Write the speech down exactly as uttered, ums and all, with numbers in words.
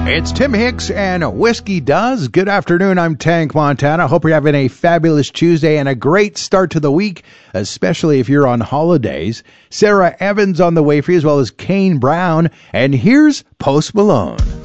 It's Tim Hicks and Whiskey Does. Good afternoon, I'm Tank Montana. Hope you're having a fabulous Tuesday and a great start to the week, especially if you're on holidays. Sarah Evans on the way for you, as well as Kane Brown. And here's Post Malone.